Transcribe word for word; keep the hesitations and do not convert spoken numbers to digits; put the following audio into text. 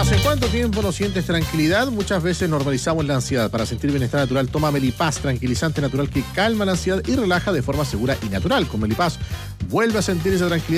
¿Hace cuánto tiempo no sientes tranquilidad? Muchas veces normalizamos la ansiedad. Para sentir bienestar natural, toma Melipaz, tranquilizante natural que calma la ansiedad y relaja de forma segura y natural. Con Melipaz, vuelve a sentir esa tranquilidad